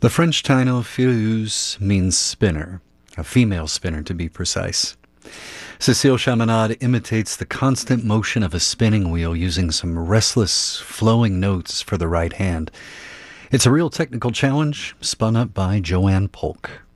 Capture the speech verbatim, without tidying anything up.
The French title filleuse means spinner, a female spinner to be precise. Cécile Chaminade imitates the constant motion of a spinning wheel using some restless, flowing notes for the right hand. It's a real technical challenge spun up by Joanne Polk.